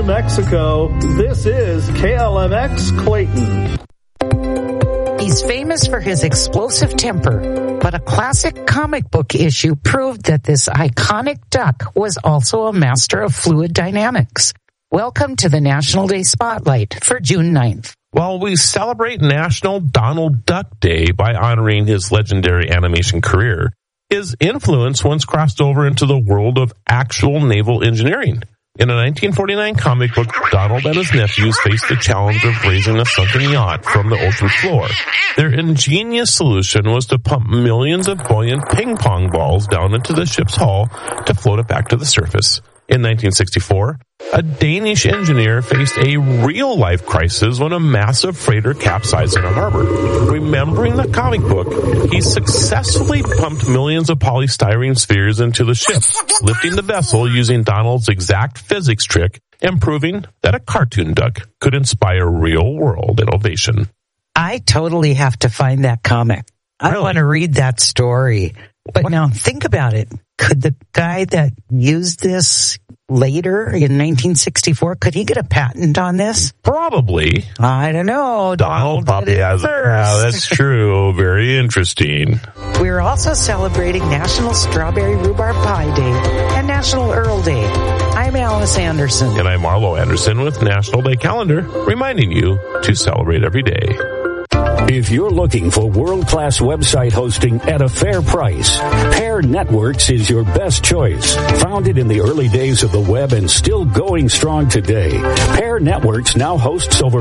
Mexico, this is KLMX Clayton. He's famous for his explosive temper, but a classic comic book issue proved that this iconic duck was also a master of fluid dynamics. Welcome to the National Day Spotlight for June 9th. Well, we celebrate National Donald Duck Day by honoring his legendary animation career. His influence once crossed over into the world of actual naval engineering. In a 1949 comic book, Donald and his nephews faced the challenge of raising a sunken yacht from the ocean floor. Their ingenious solution was to pump millions of buoyant ping pong balls down into the ship's hull to float it back to the surface. In 1964, a Danish engineer faced a real-life crisis when a massive freighter capsized in a harbor. Remembering the comic book, he successfully pumped millions of polystyrene spheres into the ship, lifting the vessel using Donald's exact physics trick and proving that a cartoon duck could inspire real-world innovation. I totally have to find that comic. I want to read that story. But now think about it. Could the guy that used this later in 1964, could he get a patent on this? Probably. I don't know. Donald probably has it. Yeah, that's true. Very interesting. We're also celebrating National Strawberry Rhubarb Pie Day and National Earl Day. I'm Alice Anderson. And I'm Marlo Anderson with National Day Calendar, reminding you to celebrate every day. If you're looking for world-class website hosting at a fair price, Pair Networks is your best choice. Founded in the early days of the web and still going strong today, Pair Networks now hosts over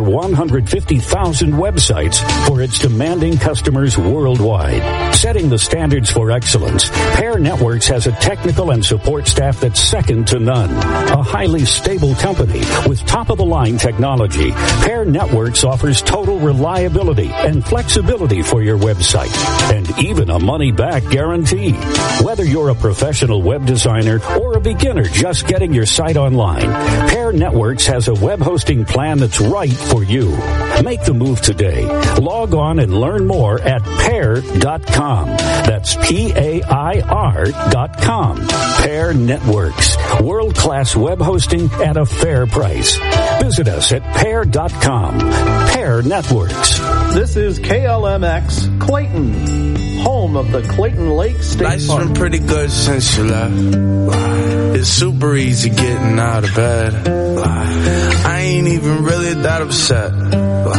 150,000 websites for its demanding customers worldwide. Setting the standards for excellence, Pair Networks has a technical and support staff that's second to none. A highly stable company with top-of-the-line technology, Pair Networks offers total reliability and flexibility for your website, and even a money-back guarantee. Whether you're a professional web designer or a beginner just getting your site online, Pair Networks has a web hosting plan that's right for you. Make the move today. Log on and learn more at pair.com. That's PAIR.com. Pair Networks. World-class web hosting at a fair price. Visit us at pair.com. Pair Networks. This is KLMX Clayton, home of the Clayton Lake State Park. Life's been pretty good since you left. It's super easy getting out of bed. I ain't even really that upset.